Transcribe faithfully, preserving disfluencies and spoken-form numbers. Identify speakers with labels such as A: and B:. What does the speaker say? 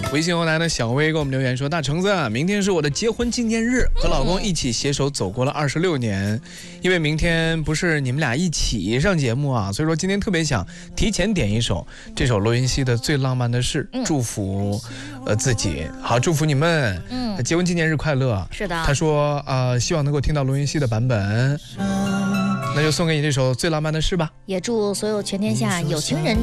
A: 微信后台的小薇给我们留言说：“大橙子，明天是我的结婚纪念日，和老公一起携手走过了二十六年。因为明天不是你们俩一起上节目啊，所以说今天特别想提前点一首这首罗云熙的《最浪漫的事》，祝福呃自己，好，祝福你们，嗯，结婚纪念日快乐。
B: 是的，
A: 他说呃，希望能够听到罗云熙的版本，那就送给你这首《最浪漫的事》吧。
B: 也祝所有全天下有情人